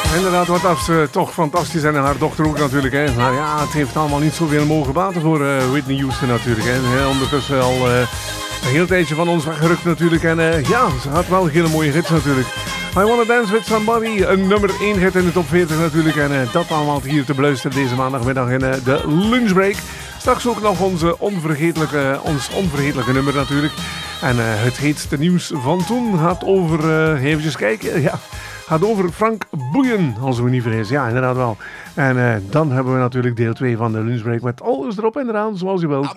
Inderdaad, wat dat is toch fantastisch. En haar dochter ook natuurlijk. Hè. Maar ja, het heeft allemaal niet zoveel mogen baten voor Whitney Houston natuurlijk. Hè. Ondertussen al een heel tijdje van ons weggerukt natuurlijk. En ja, ze had wel hele mooie hits natuurlijk. I Wanna Dance With Somebody, een nummer 1 hit in de top 40 natuurlijk. En dat allemaal hier te beluisteren deze maandagmiddag in de lunchbreak. Straks ook nog ons onvergetelijke nummer natuurlijk. En het heetste nieuws van toen gaat over, eventjes kijken, ja, gaat over Frank Boeien, als we me niet vergis. Ja, inderdaad wel. En dan hebben we natuurlijk deel 2 van de lunchbreak met alles erop en eraan, zoals u wilt.